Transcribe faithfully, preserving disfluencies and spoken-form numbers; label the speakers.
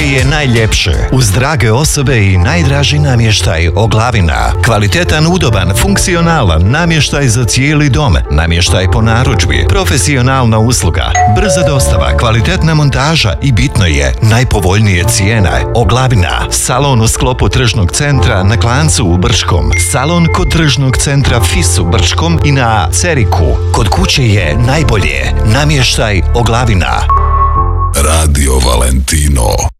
Speaker 1: je najljepše, uz drage osobe i najdraži namještaj Oglavina. Kvalitetan, udoban, funkcionalan namještaj za cijeli dom, namještaj po narudžbi, profesionalna usluga, brza dostava, kvalitetna montaža i bitno je, najpovoljnije cijene. Oglavina, salon u sklopu tržnog centra na Klancu u Brčkom, salon kod tržnog centra Fis u Brčkom i na Ceriku. Kod kuće je najbolje, namještaj Oglavina.
Speaker 2: Radio Valentino.